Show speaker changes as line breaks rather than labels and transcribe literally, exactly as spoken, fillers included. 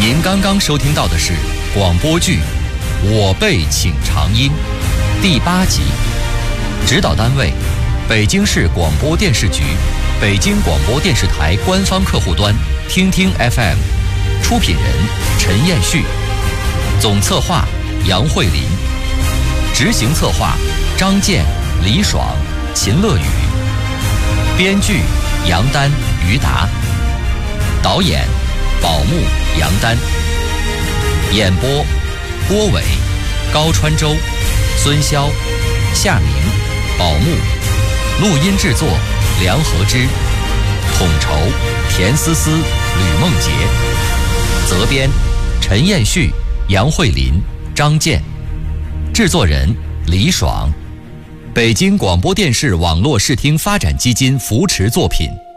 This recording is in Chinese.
您刚刚收听到的是广播剧《我辈请长音》第八集，指导单位北京市广播电视局、北京广播电视台官方客户端听听 F M， 出品人陈彦旭，总策划杨慧琳，执行策划张健、李爽、秦乐宇，编剧杨丹、于达，导演宝木、杨丹，演播郭伟、高川洲、孙潇、夏明、宝木，录音制作梁和之，统筹田思思、吕梦洁，责编陈彦旭、杨慧琳、张健，制作人李爽，北京广播电视网络视听发展基金扶持作品。